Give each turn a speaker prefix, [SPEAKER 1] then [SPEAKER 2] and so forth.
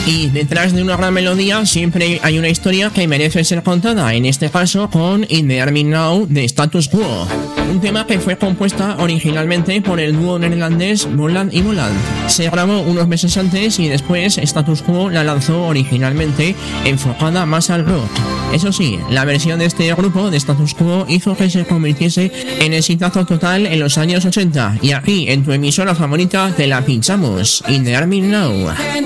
[SPEAKER 1] Y detrás de una gran melodía siempre hay una historia que merece ser contada, en este caso con In the Army Now de Status Quo, un tema que fue compuesta originalmente por el dúo neerlandés Boland y Boland. Se grabó unos meses antes y después Status Quo la lanzó originalmente enfocada más al rock. Eso sí, la versión de este grupo de Status Quo hizo que se convirtiese en exitazo total en los años 80, y aquí en tu emisora favorita te la pinchamos, In the Army Now.